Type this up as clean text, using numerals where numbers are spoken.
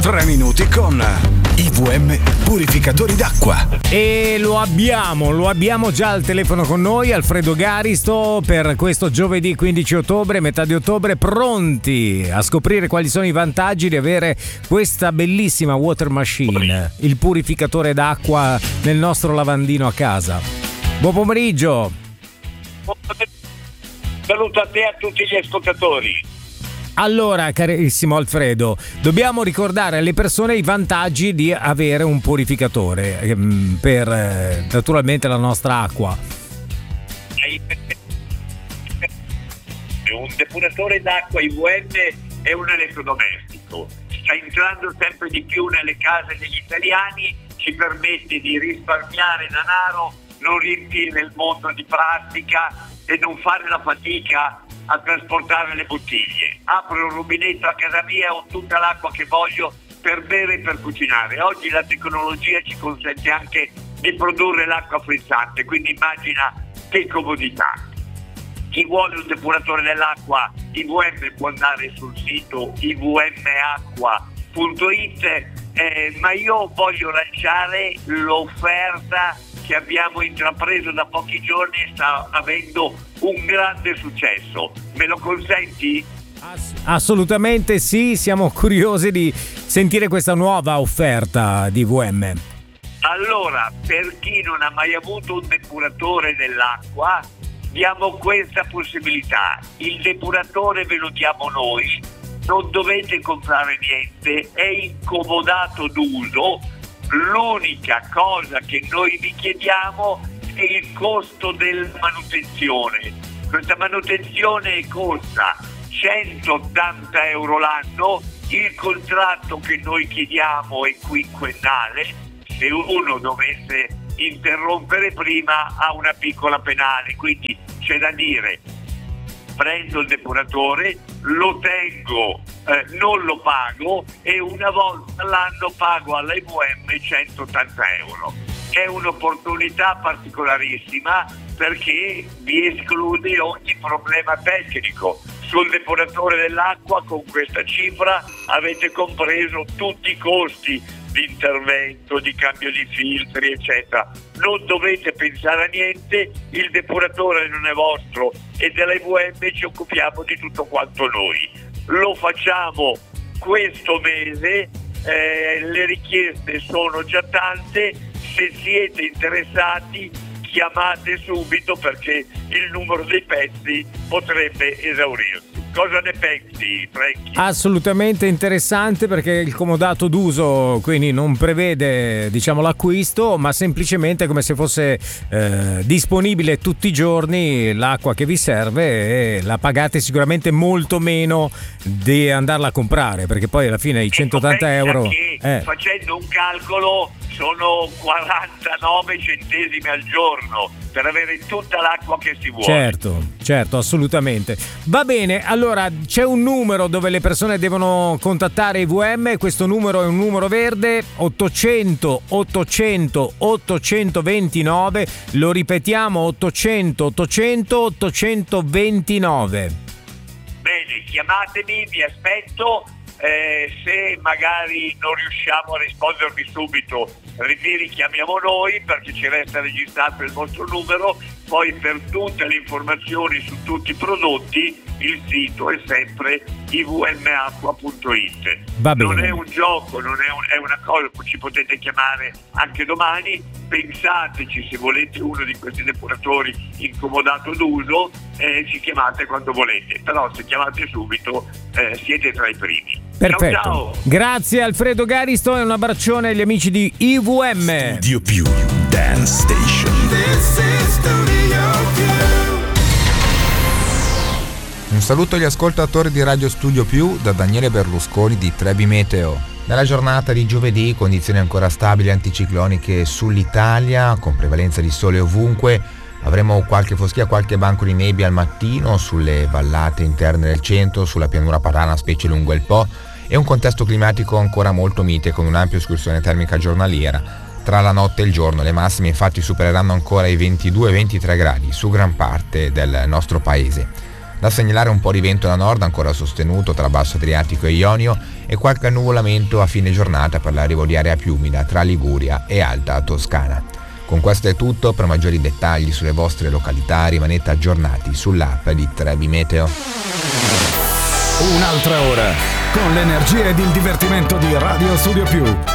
3 minuti con IVM Purificatori d'acqua. E lo abbiamo già al telefono con noi, Alfredo Garisto, per questo giovedì 15 ottobre, metà di ottobre, pronti a scoprire quali sono i vantaggi di avere questa bellissima water machine, il purificatore d'acqua nel nostro lavandino a casa. Buon pomeriggio. Saluto a te e a tutti gli ascoltatori. Allora, carissimo Alfredo, dobbiamo ricordare alle persone i vantaggi di avere un purificatore per naturalmente la nostra acqua. Un depuratore d'acqua IVM è un elettrodomestico, sta entrando sempre di più nelle case degli italiani, ci permette di risparmiare denaro, non riempire il mondo di plastica e non fare la fatica a trasportare le bottiglie. Apro il rubinetto a casa mia, ho tutta l'acqua che voglio per bere e per cucinare. Oggi la tecnologia ci consente anche di produrre l'acqua frizzante, quindi immagina che comodità. Chi vuole un depuratore dell'acqua IVM può andare sul sito ivmacqua.it, ma io voglio lanciare l'offerta che abbiamo intrapreso da pochi giorni e sta avendo un grande successo. Me lo consenti? Assolutamente sì, siamo curiosi di sentire questa nuova offerta di IVM. Allora, per chi non ha mai avuto un depuratore dell'acqua, diamo questa possibilità. Il depuratore ve lo diamo noi, non dovete comprare niente, è incomodato d'uso. L'unica cosa che noi vi chiediamo è il costo della manutenzione. Questa manutenzione costa 180 euro l'anno, il contratto che noi chiediamo è quinquennale, se uno dovesse interrompere prima ha una piccola penale, quindi c'è da dire: prendo il depuratore, lo tengo, non lo pago e una volta all'anno pago alla IVM 180 euro. È un'opportunità particolarissima perché vi esclude ogni problema tecnico. Sul depuratore dell'acqua con questa cifra avete compreso tutti i costi di intervento, di cambio di filtri, eccetera. Non dovete pensare a niente, il depuratore non è vostro e della IVM ci occupiamo di tutto quanto noi. Lo facciamo questo mese, le richieste sono già tante, se siete interessati chiamate subito perché il numero dei pezzi potrebbe esaurirsi. Cosa ne pensi, Franchi? Assolutamente interessante, perché il comodato d'uso quindi non prevede, diciamo, l'acquisto, ma semplicemente come se fosse disponibile tutti i giorni l'acqua che vi serve, e la pagate sicuramente molto meno di andarla a comprare, perché poi alla fine i 180 euro facendo un calcolo sono 49 centesimi al giorno per avere tutta l'acqua che si vuole. Certo, assolutamente. Va bene, allora c'è un numero dove le persone devono contattare IVM, questo numero è un numero verde, 800 800 829, lo ripetiamo, 800 800 829. Bene, chiamatemi, vi aspetto. Se magari non riusciamo a rispondervi subito, vi richiamiamo noi perché ci resta registrato il vostro numero. Poi per tutte le informazioni su tutti i prodotti il sito è sempre ivmacqua.it. Va bene. Non è un gioco, è una cosa, ci potete chiamare anche domani. Pensateci, se volete uno di questi depuratori incomodato d'uso, ci chiamate quando volete, però se chiamate subito siete tra i primi. Perfetto. Ciao. Grazie Alfredo Garisto e un abbraccione agli amici di IVM. Studio Più Dance Station. This is Studio Più. Un saluto agli ascoltatori di Radio Studio Più da Daniele Berlusconi di Trebi Meteo. Nella giornata di giovedì condizioni ancora stabili anticicloniche sull'Italia, con prevalenza di sole ovunque. Avremo qualche foschia, qualche banco di nebbia al mattino sulle vallate interne del centro, sulla pianura padana, specie lungo il Po, e un contesto climatico ancora molto mite con un'ampia escursione termica giornaliera. Tra la notte e il giorno le massime infatti supereranno ancora i 22-23 gradi su gran parte del nostro paese. Da segnalare un po' di vento da nord ancora sostenuto tra Basso Adriatico e Ionio e qualche annuvolamento a fine giornata per l'arrivo di area più umida tra Liguria e Alta Toscana. Con questo è tutto, per maggiori dettagli sulle vostre località rimanete aggiornati sull'app di Trebi Meteo. Un'altra ora con l'energia ed il divertimento di Radio Studio Più.